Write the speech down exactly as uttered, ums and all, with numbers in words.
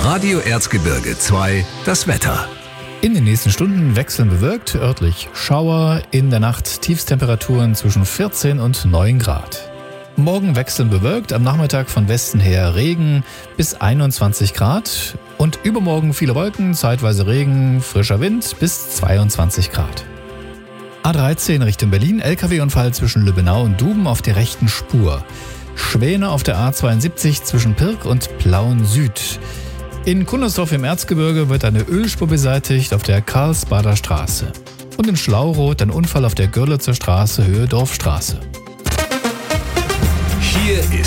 Radio Erzgebirge zwei, das Wetter. In den nächsten Stunden wechseln bewölkt, örtlich Schauer, in der Nacht Tiefstemperaturen zwischen vierzehn und neun Grad. Morgen wechseln bewölkt, am Nachmittag von Westen her Regen bis einundzwanzig Grad und übermorgen viele Wolken, zeitweise Regen, frischer Wind bis zweiundzwanzig Grad. A dreizehn Richtung Berlin, L K W-Unfall zwischen Lübbenau und Duben auf der rechten Spur. Schwäne auf der A zweiundsiebzig zwischen Pirk und Plauen Süd. In Kundersdorf im Erzgebirge wird eine Ölspur beseitigt auf der Karlsbader Straße. Und in Schlauroth ein Unfall auf der Görlitzer Straße Höhe Dorfstraße. Hier ist